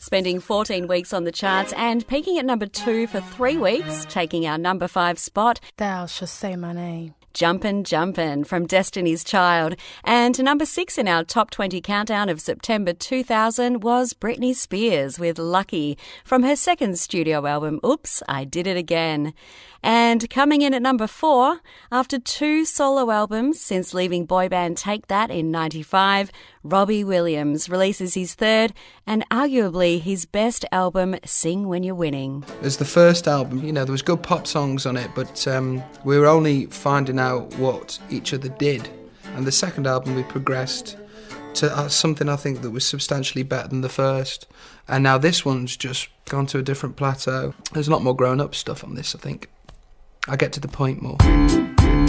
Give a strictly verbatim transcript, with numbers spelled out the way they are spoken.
spending fourteen weeks on the charts and peaking at number two for three weeks, taking our number five spot. Thou shalt say my name. Jumpin' Jumpin' from Destiny's Child. And to number six in our top twenty countdown of September two thousand was Britney Spears with Lucky from her second studio album, Oops, I Did It Again. And coming in at number four, after two solo albums since leaving boy band Take That in ninety-five, Robbie Williams releases his third and arguably his best album, Sing When You're Winning. As the first album, you know, there was good pop songs on it, but um, we were only finding out what each other did. And the second album, we progressed to uh, something I think that was substantially better than the first. And now this one's just gone to a different plateau. There's a lot more grown-up stuff on this, I think. I get to the point more.